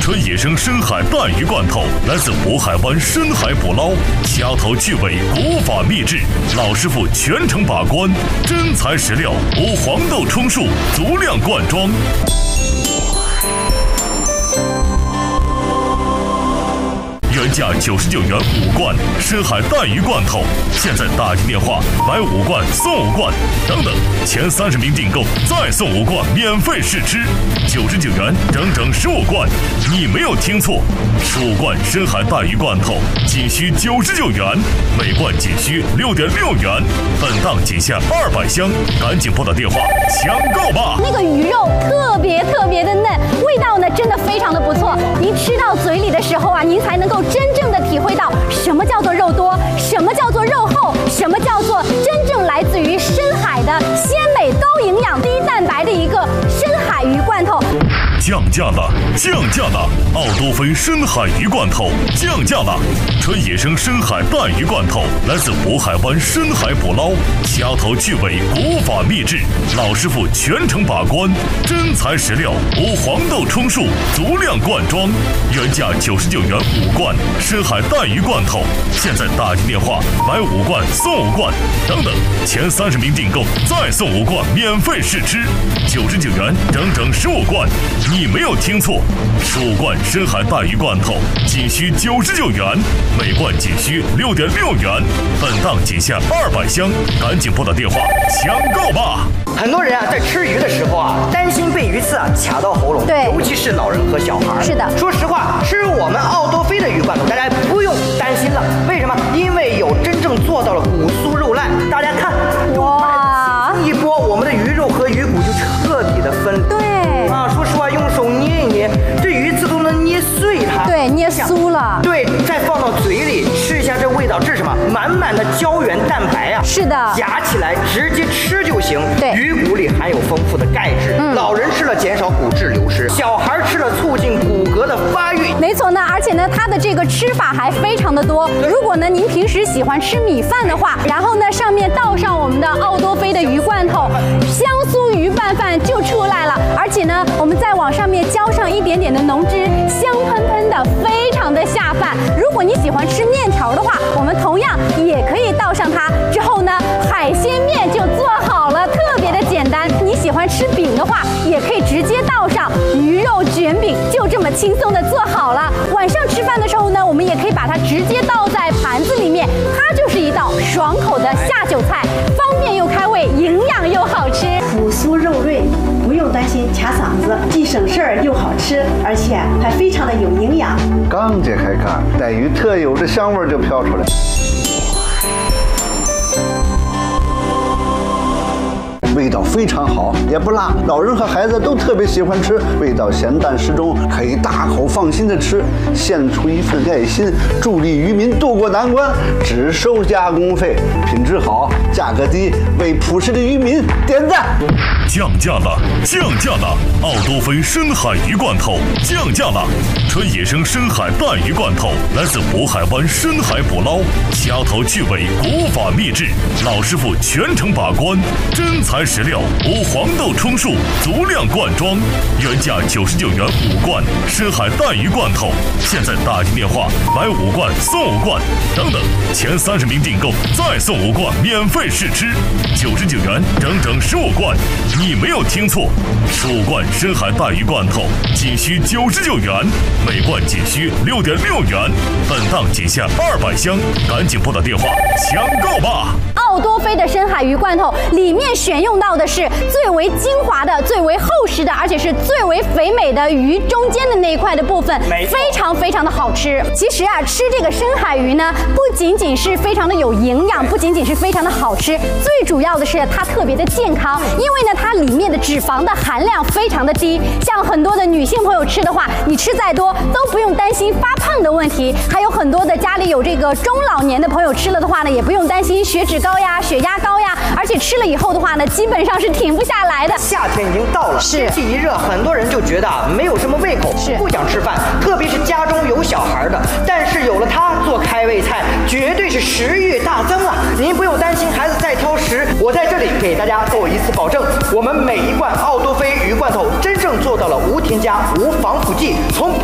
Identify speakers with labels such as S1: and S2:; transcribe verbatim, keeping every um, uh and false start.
S1: 纯野生深海带鱼罐头，来自渤海湾深海捕捞，掐头去尾，古法秘制，老师傅全程把关，真材实料，无黄豆充数，足量灌装。原价九十九元五罐深海带鱼罐头，现在打进电话买五罐送五罐，等等，前三十名订购再送五罐免费试吃，九十九元整整十五罐，你没有听错，十五罐深海带鱼罐头仅需九十九元，每罐仅需六点六元，本档仅下二百箱，赶紧拨打电话抢购吧！
S2: 那个鱼肉特别特别的嫩，味道呢真的非常的不错，您吃到嘴里的时候啊，您才能够真正的体会到什么叫做肉多，什么叫做肉厚，什么叫做真正来自于深海的鲜美高营养低蛋白的一个深海鱼罐头。
S1: 降价了，降价了！奥多菲深海鱼罐头降价了，纯野生深海带鱼罐头，来自渤海湾深海捕捞，掐头去尾，古法秘制，老师傅全程把关，真材实料，无黄豆充数，足量灌装。原价九十九元五罐深海带鱼罐头，现在打进电话买五罐送五罐，等等，前三十名订购再送五罐免费试吃，九十九元整整十五罐。你没有听错，十五罐深海带鱼罐头仅需九十九元，每罐仅需六点六元，本档仅下二百箱，赶紧拨打电话抢购吧！
S3: 很多人啊，在吃鱼的时候啊，担心被鱼刺啊卡到喉咙，
S2: 对，
S3: 尤其是老人和小孩。
S2: 是的，
S3: 说实话，吃我们奥多菲的鱼罐头，大家不用担心了。为什么？因为有真正做到了骨酥肉烂。大家看，哇，一拨，我们的鱼肉和鱼骨就彻底的分离。
S2: 对
S3: 啊，说实话，用手捏一捏，这鱼刺都能捏碎它。
S2: 对，捏酥了。
S3: 对，再放到嘴里吃一下，这味道，这是什么？满满的胶原蛋白啊！
S2: 是的，
S3: 夹起来直接吃就行。
S2: 对，
S3: 鱼骨里含有丰富的钙质，嗯，老人吃了减少骨质流失，小孩吃了促进骨骼的发育。
S2: 没错呢，而且呢，它的这个吃法还非常的多。如果呢您平时喜欢吃米饭的话，然后呢上面倒上我们的奥多菲的鱼罐头，香酥鱼拌饭就出来了。而且呢，我们再往上面浇上一点点的浓汁，香喷喷的，非常的下饭。如果你喜欢吃面条的话，我们同样也可以倒上它。之后呢，海鲜面就做好了，特别的简单。你喜欢吃饼的话，也可以直接倒上鱼肉卷饼，就这么轻松的做好了。晚上吃饭的时候呢，我们也可以把它直接倒在盘子里面，它就是一道爽口的下酒菜，方便又开胃，营养又好吃，
S4: 骨酥肉润，不用担心卡嗓子，既省事儿又好吃，而且还非常的有营养。
S5: 刚揭开盖，带鱼特有的香味就飘出来。味道非常好，也不辣，老人和孩子都特别喜欢吃，味道咸淡适中，可以大口放心的吃，献出一份爱心，助力渔民渡过难关，只收加工费，品质好，价格低，为朴实的渔民点赞。
S1: 降价了，降价了！奥多菲深海鱼罐头降价了，纯野生深海带鱼罐头，来自渤海湾深海捕捞，掐头去尾，古法秘制，老师傅全程把关，真材实料，无黄豆充数，足量灌装。原价九十九元五罐深海带鱼罐头，现在打进电话买五罐送五罐，等等，前三十名订购再送五罐免费试吃，九十九元整整十五罐。你没有听错，十五罐深海带鱼罐头仅需九十九元，每罐仅需六点六元，本档仅下二百箱，赶紧拨打电话抢购吧！
S2: 奥多菲的深海鱼罐头里面选用到的是最为精华的、最为厚实的，而且是最为肥美的鱼中间的那一块的部分，非常非常的好吃。其实啊，吃这个深海鱼呢，不仅仅是非常的有营养，不仅仅是非常的好吃，最主要的是它特别的健康，因为呢，它里面的脂肪的含量非常的低。像很多的女性朋友吃的话，你吃再多都不用担心发胖的问题。还有很多的家里有这个中老年的朋友吃了的话呢，也不用担心血脂高呀、血压高呀，而且吃了以后的话呢，基本上是停不下来的。
S3: 夏天已经到了，
S2: 是
S3: 天气一热，很多人就觉得啊没有什么胃口，
S2: 是
S3: 不想吃饭，特别是家中有小孩的。但是有了它做开胃菜，绝对是食欲大增啊！您不用担心孩子再挑食，我在这里给大家做一次保证，我们每一罐奥多菲鱼罐头真正做到了无添加、无防腐剂，从